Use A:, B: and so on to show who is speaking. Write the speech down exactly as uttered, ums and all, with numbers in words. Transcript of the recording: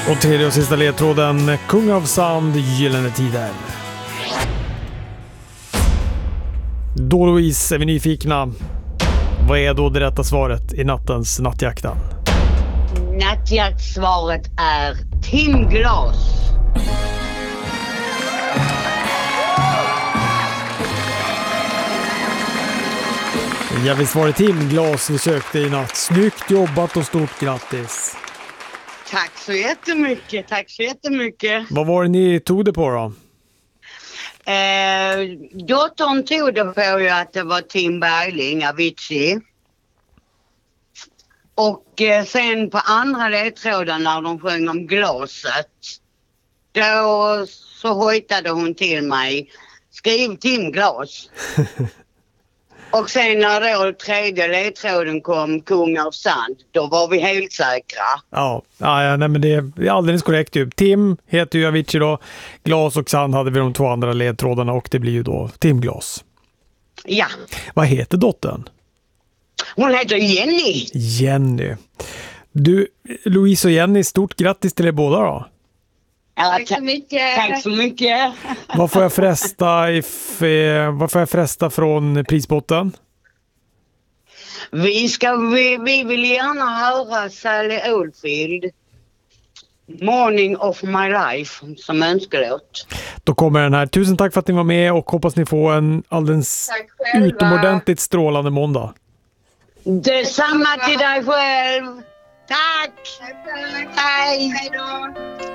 A: Och tredje och sista ledtråden, Kung av Sand, Gyllene Tider. Då Louise är vi nyfikna. Vad är då det rätta svaret i nattens nattjakten?
B: Nattjaktsvaret är timglas.
A: Ja, visst var det timglas vi sökte i natt. Snyggt jobbat och stort grattis.
B: Tack så jättemycket, tack så jättemycket.
A: Vad var det ni tog det på då?
B: Eh, dottern tog det på ju att det var Tim Bergling, Avicii. Och eh, sen på andra ledtråden när de sjöng om glaset, då så hojtade hon till mig, skriv Tim Glas. Och sen när då tredje ledtråden kom, Kung av Sand, då var vi helt säkra.
A: Ja, ja nej, men det är alldeles korrekt ju. Tim heter ju Avicii då. Glas och Sand hade vi de två andra ledtrådarna och det blir ju då Tim Glas.
B: Ja.
A: Vad heter dottern?
B: Hon heter Jenny.
A: Jenny. Du, Louise och Jenny, stort grattis till er båda då.
B: Ja,
C: Tack så mycket.
B: Tack så mycket.
A: Vad får jag fresta, if, eh, vad får jag fresta från prisbotten?
B: Vi, ska, vi, vi vill gärna höra Sally Oldfield, Morning of my life, som önskelåt.
A: Då kommer den här. Tusen tack för att ni var med och hoppas ni får en alldeles utomordentligt strålande måndag.
B: Detsamma till dig själv. Tack.
C: Tack.
B: Hej.
C: Hej då.